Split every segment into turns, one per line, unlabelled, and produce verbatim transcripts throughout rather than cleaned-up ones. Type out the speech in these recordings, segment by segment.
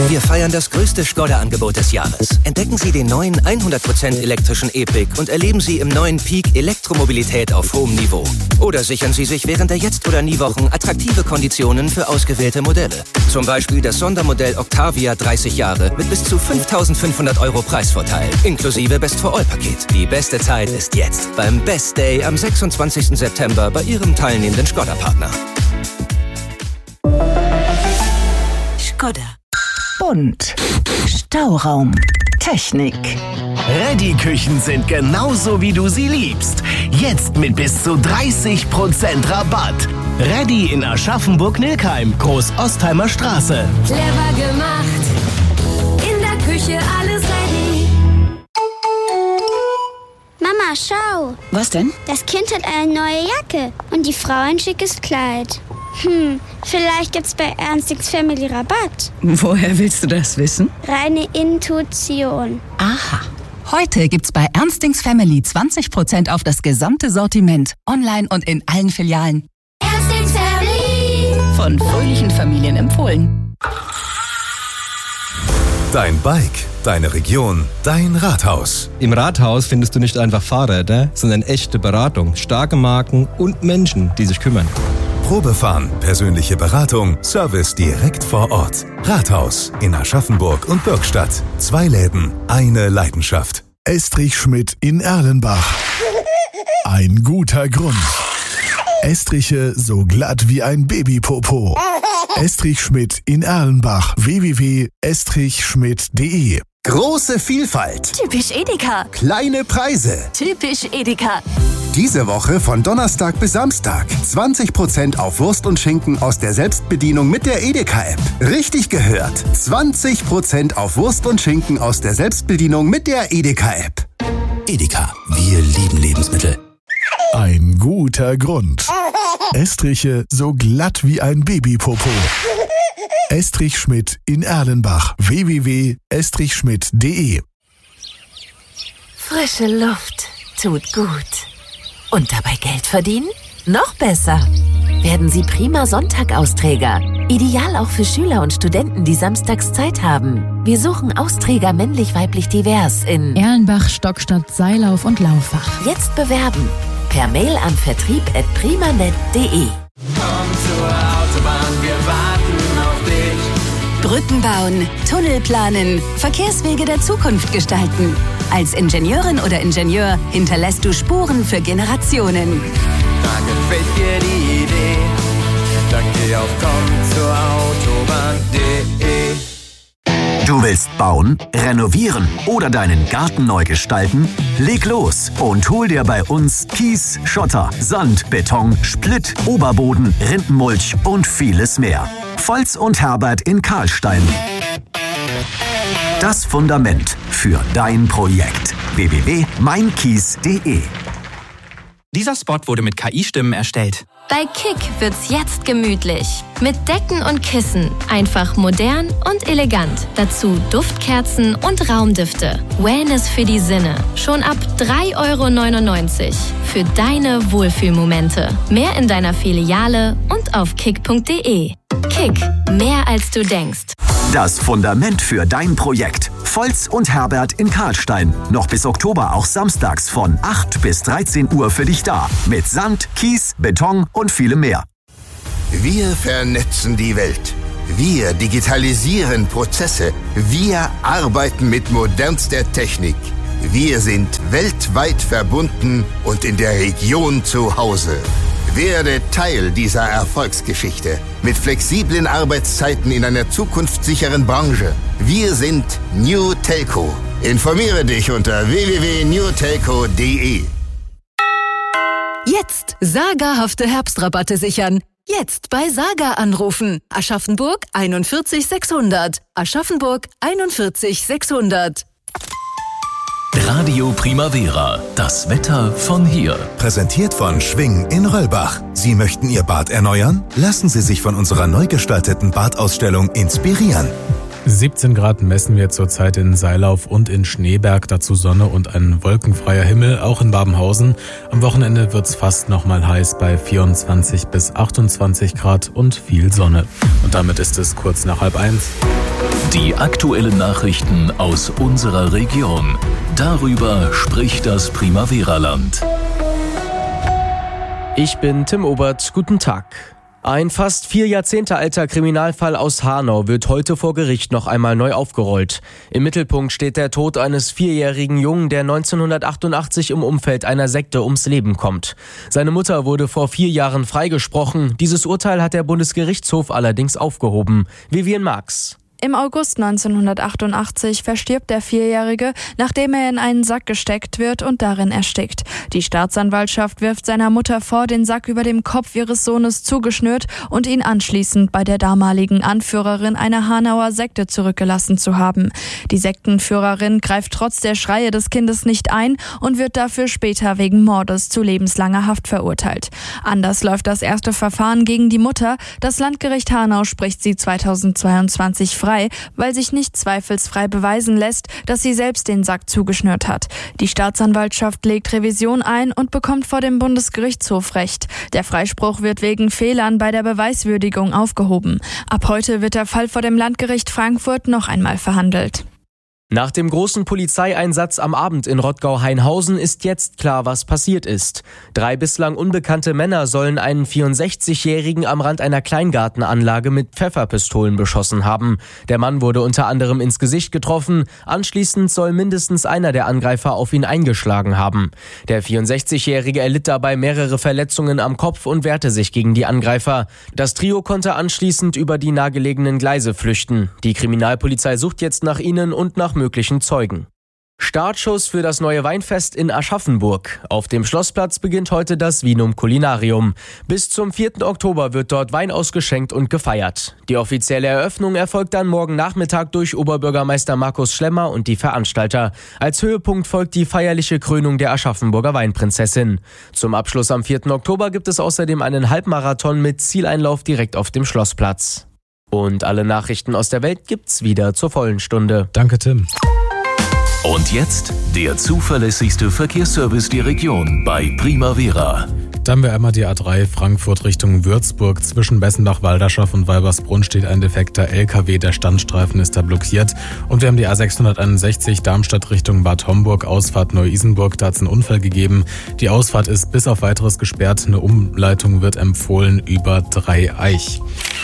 Wir feiern das größte Skoda-Angebot des Jahres. Entdecken Sie den neuen hundert Prozent elektrischen E-Pick und erleben Sie im neuen Peak Elektromobilität auf hohem Niveau. Oder sichern Sie sich während der Jetzt- oder Nie-Wochen attraktive Konditionen für ausgewählte Modelle. Zum Beispiel das Sondermodell Octavia dreißig Jahre mit bis zu fünftausendfünfhundert Euro Preisvorteil, inklusive Best-for-All-Paket. Die beste Zeit ist jetzt beim Best Day am sechsundzwanzigsten September bei Ihrem teilnehmenden Skoda-Partner.
Skoda. Bunt. Stauraum. Technik.
Ready-Küchen sind genauso, wie du sie liebst. Jetzt mit bis zu dreißig Prozent Rabatt. Ready in Aschaffenburg-Nilkheim, Groß-Ostheimer Straße.
Clever gemacht. In der Küche alles ready.
Mama, schau.
Was denn?
Das Kind hat eine neue Jacke und die Frau ein schickes Kleid. Hm, vielleicht gibt's bei Ernstings Family Rabatt.
Woher willst du das wissen?
Reine Intuition.
Aha. Heute gibt's bei Ernstings Family zwanzig Prozent auf das gesamte Sortiment. Online und in allen Filialen.
Ernstings Family.
Von fröhlichen Familien empfohlen.
Dein Bike, deine Region, dein Rathaus.
Im Rathaus findest du nicht einfach Fahrräder, sondern echte Beratung, starke Marken und Menschen, die sich kümmern.
Probefahren, persönliche Beratung, Service direkt vor Ort. Rathaus in Aschaffenburg und Bürgstadt. Zwei Läden, eine Leidenschaft.
Estrich Schmidt in Erlenbach. Ein guter Grund. Estriche so glatt wie ein Babypopo. Estrich Schmidt in Erlenbach. w w w punkt estrich schmidt punkt d e.
Große Vielfalt.
Typisch Edeka.
Kleine Preise.
Typisch Edeka.
Diese Woche von Donnerstag bis Samstag. zwanzig Prozent auf Wurst und Schinken aus der Selbstbedienung mit der Edeka-App. Richtig gehört. zwanzig Prozent auf Wurst und Schinken aus der Selbstbedienung mit der Edeka-App.
Edeka. Wir lieben Lebensmittel.
Ein guter Grund. Estriche so glatt wie ein Babypopo. Estrich Schmidt in Erlenbach. w w w punkt estrich schmidt punkt d e.
Frische Luft tut gut. Und dabei Geld verdienen? Noch besser. Werden Sie prima Sonntag-Austräger. Ideal auch für Schüler und Studenten, die samstags Zeit haben. Wir suchen Austräger männlich-weiblich divers in
Erlenbach, Stockstadt, Seilauf und Laufach.
Jetzt bewerben. Per Mail an vertrieb at primanet punkt de.
Komm zur Autobahn, wir warten auf dich.
Brücken bauen, Tunnel planen, Verkehrswege der Zukunft gestalten. Als Ingenieurin oder Ingenieur hinterlässt du Spuren für Generationen.
Da gefällt dir die Idee, dann geh auf komm zur Autobahn punkt de.
Du willst bauen, renovieren oder deinen Garten neu gestalten? Leg los und hol dir bei uns Kies, Schotter, Sand, Beton, Splitt, Oberboden, Rindenmulch und vieles mehr. Volz und Herbert in Karlstein. Das Fundament für dein Projekt. w w w punkt mein kies punkt de.
Dieser Spot wurde mit K I-Stimmen erstellt.
Bei Kick wird's jetzt gemütlich. Mit Decken und Kissen. Einfach modern und elegant. Dazu Duftkerzen und Raumdüfte. Wellness für die Sinne. Schon ab drei Euro neunundneunzig. Für deine Wohlfühlmomente. Mehr in deiner Filiale und auf kick punkt de. Kick. Mehr als du denkst.
Das Fundament für dein Projekt. Volz und Herbert in Karlstein. Noch bis Oktober auch samstags von acht bis dreizehn Uhr für dich da. Mit Sand, Kies, Beton und vielem mehr.
Wir vernetzen die Welt. Wir digitalisieren Prozesse. Wir arbeiten mit modernster Technik. Wir sind weltweit verbunden und in der Region zu Hause. Werde Teil dieser Erfolgsgeschichte mit flexiblen Arbeitszeiten in einer zukunftssicheren Branche. Wir sind New Telco. Informiere dich unter w w w punkt new telco punkt de.
Jetzt sagerhafte Herbstrabatte sichern. Jetzt bei Saga anrufen. Aschaffenburg einundvierzig sechshundert. Aschaffenburg einundvierzig sechshundert.
Radio Primavera. Das Wetter von hier. Präsentiert von Schwing in Röllbach. Sie möchten Ihr Bad erneuern? Lassen Sie sich von unserer neu gestalteten Badausstellung inspirieren.
siebzehn Grad messen wir zurzeit in Seilauf und in Schneeberg, dazu Sonne und ein wolkenfreier Himmel, auch in Babenhausen. Am Wochenende wird's fast nochmal heiß bei vierundzwanzig bis achtundzwanzig Grad und viel Sonne. Und damit ist es kurz nach halb eins.
Die aktuellen Nachrichten aus unserer Region. Darüber spricht das Primavera-Land.
Ich bin Tim Obert, guten Tag. Ein fast vier Jahrzehnte alter Kriminalfall aus Hanau wird heute vor Gericht noch einmal neu aufgerollt. Im Mittelpunkt steht der Tod eines vierjährigen Jungen, der neunzehnhundertachtundachtzig im Umfeld einer Sekte ums Leben kommt. Seine Mutter wurde vor vier Jahren freigesprochen. Dieses Urteil hat der Bundesgerichtshof allerdings aufgehoben. Vivian Marx.
Im August neunzehnhundertachtundachtzig verstirbt der Vierjährige, nachdem er in einen Sack gesteckt wird und darin erstickt. Die Staatsanwaltschaft wirft seiner Mutter vor, den Sack über dem Kopf ihres Sohnes zugeschnürt und ihn anschließend bei der damaligen Anführerin einer Hanauer Sekte zurückgelassen zu haben. Die Sektenführerin greift trotz der Schreie des Kindes nicht ein und wird dafür später wegen Mordes zu lebenslanger Haft verurteilt. Anders läuft das erste Verfahren gegen die Mutter. Das Landgericht Hanau spricht sie zweitausendzweiundzwanzig frei, weil sich nicht zweifelsfrei beweisen lässt, dass sie selbst den Sack zugeschnürt hat. Die Staatsanwaltschaft legt Revision ein und bekommt vor dem Bundesgerichtshof Recht. Der Freispruch wird wegen Fehlern bei der Beweiswürdigung aufgehoben. Ab heute wird der Fall vor dem Landgericht Frankfurt noch einmal verhandelt.
Nach dem großen Polizeieinsatz am Abend in Rottgau-Hainhausen ist jetzt klar, was passiert ist. Drei bislang unbekannte Männer sollen einen vierundsechzigjährigen am Rand einer Kleingartenanlage mit Pfefferpistolen beschossen haben. Der Mann wurde unter anderem ins Gesicht getroffen. Anschließend soll mindestens einer der Angreifer auf ihn eingeschlagen haben. Der vierundsechzigjährige erlitt dabei mehrere Verletzungen am Kopf und wehrte sich gegen die Angreifer. Das Trio konnte anschließend über die nahegelegenen Gleise flüchten. Die Kriminalpolizei sucht jetzt nach ihnen und nach möglichen Zeugen. Startschuss für das neue Weinfest in Aschaffenburg. Auf dem Schlossplatz beginnt heute das Vinum Culinarium. Bis zum vierten Oktober wird dort Wein ausgeschenkt und gefeiert. Die offizielle Eröffnung erfolgt dann morgen Nachmittag durch Oberbürgermeister Markus Schlemmer und die Veranstalter. Als Höhepunkt folgt die feierliche Krönung der Aschaffenburger Weinprinzessin. Zum Abschluss am vierten Oktober gibt es außerdem einen Halbmarathon mit Zieleinlauf direkt auf dem Schlossplatz. Und alle Nachrichten aus der Welt gibt's wieder zur vollen Stunde.
Danke, Tim.
Und jetzt der zuverlässigste Verkehrsservice der Region bei Primavera.
Da haben wir einmal die A drei Frankfurt Richtung Würzburg. Zwischen Bessenbach-Walderschaft und Walbersbrunn steht ein defekter L K W. Der Standstreifen ist da blockiert. Und wir haben die A sechshunderteinundsechzig Darmstadt Richtung Bad Homburg, Ausfahrt Neu-Isenburg. Da hat es einen Unfall gegeben. Die Ausfahrt ist bis auf Weiteres gesperrt. Eine Umleitung wird empfohlen über Dreieich.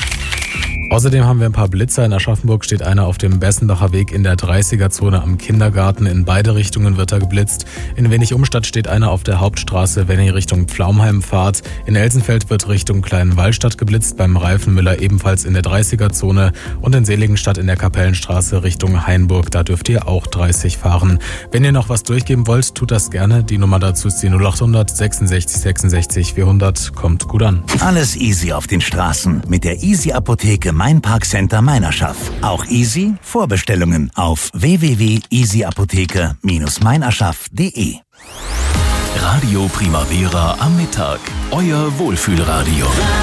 Außerdem haben wir ein paar Blitzer. In Aschaffenburg steht einer auf dem Bessenbacher Weg in der dreißiger-Zone am Kindergarten. In beide Richtungen wird er geblitzt. In Wenig-Umstadt steht einer auf der Hauptstraße, wenn ihr Richtung Pflaumheim fahrt. In Elsenfeld wird Richtung Kleinwallstadt geblitzt, beim Reifenmüller ebenfalls in der dreißiger-Zone. Und in Seligenstadt in der Kapellenstraße Richtung Hainburg, da dürft ihr auch dreißig fahren. Wenn ihr noch was durchgeben wollt, tut das gerne. Die Nummer dazu ist die null achthundert sechsundsechzig sechsundsechzig vierhundert. Kommt gut an.
Alles easy auf den Straßen mit der Easy Apotheke Mein Parkcenter Meinerschaft. Auch easy Vorbestellungen auf w w w punkt easy apotheke Bindestrich meinerschaft punkt de.
Radio Primavera am Mittag. Euer Wohlfühlradio.